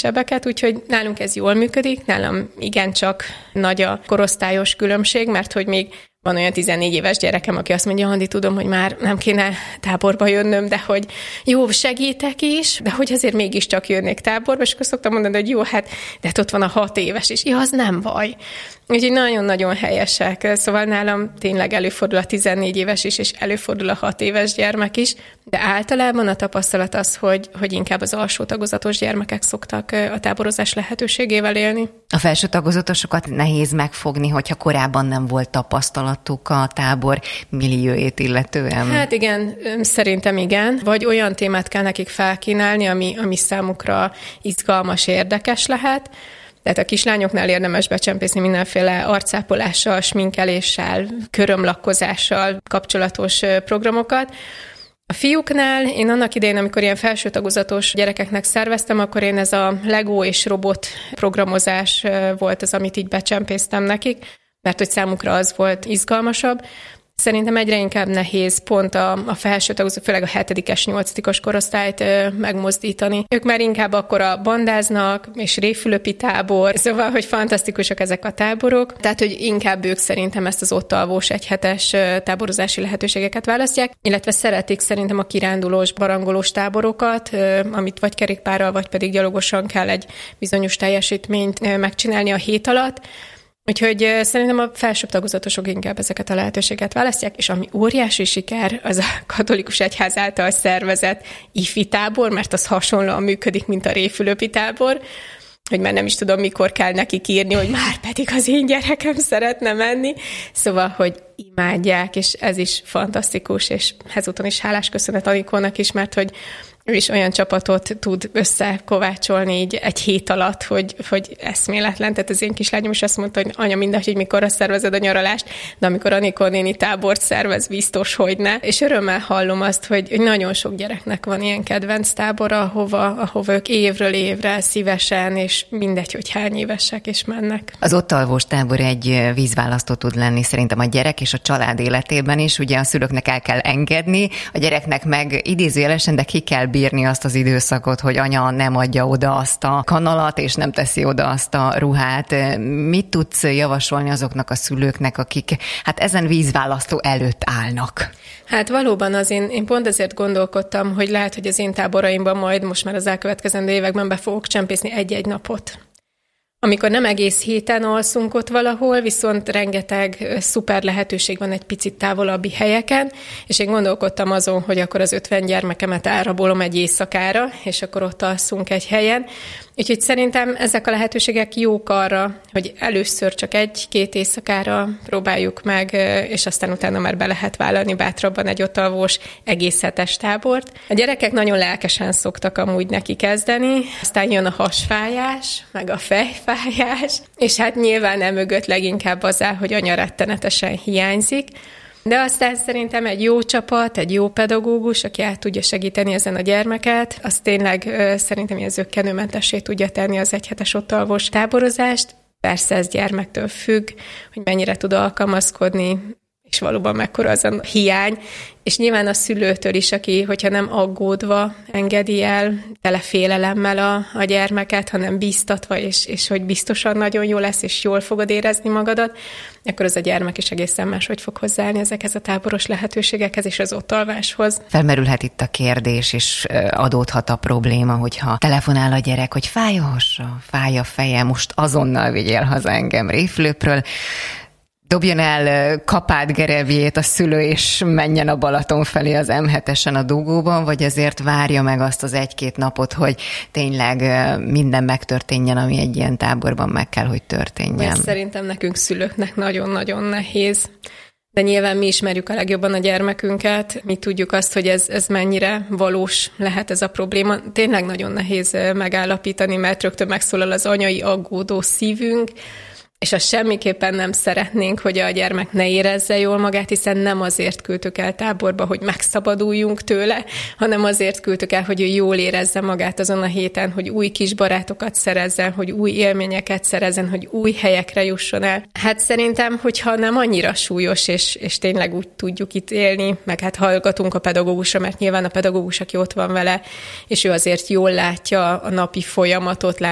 kisebbeket, úgyhogy nálunk ez jól működik, nálam igencsak nagy a korosztályos különbség, mert hogy még van olyan 14 éves gyerekem, aki azt mondja, Andi, tudom, hogy már nem kéne táborba jönnöm, de hogy jó, segítek is, de hogy azért mégiscsak jönnék táborba, és akkor szoktam mondani, hogy jó, hát, de hát ott van a 6 éves is. Ja, az nem baj. Úgyhogy nagyon-nagyon helyesek. Szóval nálam tényleg előfordul a 14 éves is, és előfordul a 6 éves gyermek is, de általában a tapasztalat az, hogy inkább az alsó tagozatos gyermekek szoktak a táborozás lehetőségével élni. A felső tagozatosokat nehéz megfogni, hogyha korábban nem volt tapasztalatuk a tábor milliójét illetően? Hát igen, szerintem igen. Vagy olyan témát kell nekik felkínálni, ami számukra izgalmas, érdekes lehet. Tehát a kislányoknál érdemes becsempészni mindenféle arcápolással, sminkeléssel, körömlakkozással kapcsolatos programokat. A fiúknál én annak idején, amikor ilyen felső tagozatos gyerekeknek szerveztem, akkor én ez a Lego és robot programozás volt az, amit így becsempésztem nekik, mert hogy számukra az volt izgalmasabb. Szerintem egyre inkább nehéz pont a felső tagozat, főleg a 7-es, 8-as korosztályt megmozdítani. Ők már inkább akkor a bandáznak, és réfülöpi tábor, szóval, hogy fantasztikusak ezek a táborok. Tehát, hogy inkább ők szerintem ezt az ott alvós egyhetes táborozási lehetőségeket választják, illetve szeretik szerintem a kirándulós, barangolós táborokat, amit vagy kerékpárral, vagy pedig gyalogosan kell egy bizonyos teljesítményt megcsinálni a hét alatt. Úgyhogy szerintem a felsőbb tagozatosok inkább ezeket a lehetőséget választják, és ami óriási siker, az a katolikus egyház által szervezett ifi tábor, mert az hasonlóan működik, mint a réfülöpi tábor, hogy már nem is tudom, mikor kell nekik írni, hogy már pedig az én gyerekem szeretne menni. Szóval, hogy imádják, és ez is fantasztikus, és ezúton is hálás köszönet Anikónak is, mert hogy ő is olyan csapatot tud összekovácsolni így egy hét alatt, hogy eszméletlen. Tehát az én kislányom is azt mondta, hogy anya, mindegy, hogy mikorra szervezed a nyaralást, de amikor Anikó néni tábort szervez, biztos, hogy ne. És örömmel hallom azt, hogy nagyon sok gyereknek van ilyen kedvenc tábora, ahova ők évről évre szívesen, és mindegy, hogy hány évesek is mennek. Az ott alvós tábor egy vízválasztó tud lenni szerintem a gyerek és a család életében is. Ugye a szülőknek el kell engedni, a gyereknek meg idézőjelesen, de ki kell bírni azt az időszakot, hogy anya nem adja oda azt a kanalat, és nem teszi oda azt a ruhát. Mit tudsz javasolni azoknak a szülőknek, akik hát ezen vízválasztó előtt állnak? Hát valóban én pont ezért gondolkodtam, hogy lehet, hogy az én táboraimban majd most már az elkövetkezendő években be fogok csempészni egy-egy napot. Amikor nem egész héten alszunk ott valahol, viszont rengeteg szuper lehetőség van egy picit távolabbi helyeken, és én gondolkodtam azon, hogy akkor az 50 gyermekemet elrabolom egy éjszakára, és akkor ott alszunk egy helyen. Úgyhogy szerintem ezek a lehetőségek jók arra, hogy először csak 1-2 éjszakára próbáljuk meg, és aztán utána már be lehet vállalni bátrabban egy ott alvós egész hetes tábort. A gyerekek nagyon lelkesen szoktak amúgy neki kezdeni, aztán jön a hasfájás, meg a fejfájás, és hát nyilván emögött leginkább az áll, hogy anya rettenetesen hiányzik, de aztán szerintem egy jó csapat, egy jó pedagógus, aki át tudja segíteni ezen a gyermeket, az tényleg szerintem ilyen zökkenőmentessé tudja tenni az egyhetes ott alvós táborozást. Persze ez gyermektől függ, hogy mennyire tud alkalmazkodni, és valóban mekkora az a hiány, és nyilván a szülőtől is, aki, hogyha nem aggódva engedi el, tele félelemmel a gyermeket, hanem bíztatva, és hogy biztosan nagyon jó lesz, és jól fogod érezni magadat, akkor az a gyermek is egészen máshogy fog hozzáállni ezekhez a táboros lehetőségekhez és az ott alváshoz. Felmerülhet itt a kérdés, és adódhat a probléma, hogyha telefonál a gyerek, hogy fáj a hasa, fáj a feje, most azonnal vigyél haza engem Réfülöpről, dobjon el kapátgerebjét a szülő, és menjen a Balaton felé az M7-esen a dugóban, vagy azért várja meg azt az 1-2 napot, hogy tényleg minden megtörténjen, ami egy ilyen táborban meg kell, hogy történjen. Ez szerintem nekünk szülőknek nagyon-nagyon nehéz. De nyilván mi ismerjük a legjobban a gyermekünket, mi tudjuk azt, hogy ez mennyire valós lehet ez a probléma. Tényleg nagyon nehéz megállapítani, mert rögtön megszólal az anyai aggódó szívünk, és azt semmiképpen nem szeretnénk, hogy a gyermek ne érezze jól magát, hiszen nem azért küldtük el táborba, hogy megszabaduljunk tőle, hanem azért küldtük el, hogy ő jól érezze magát azon a héten, hogy új kis barátokat szerezzen, hogy új élményeket szerezzen, hogy új helyekre jusson el. Hát szerintem, hogyha nem annyira súlyos, és tényleg úgy tudjuk itt élni, meg hát hallgatunk a pedagógusra, mert nyilván a pedagógus, aki ott van vele, és ő azért jól látja a napi folyamatot,